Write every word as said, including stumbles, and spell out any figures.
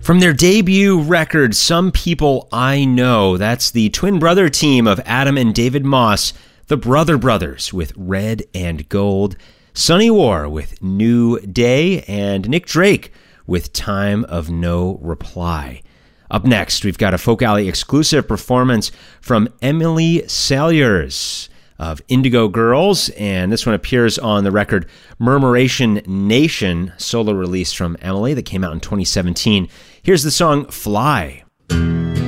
From their debut record, Some People I Know, that's the twin brother team of Adam and David Moss, the Brother Brothers with Red and Gold, Sunny War with New Day, and Nick Drake with Time of No Reply. Up next, we've got a Folk Alley exclusive performance from Emily Saliers of Indigo Girls, and this one appears on the record Murmuration Nation, solo release from Emily that came out in twenty seventeen. Here's the song Fly. Fly.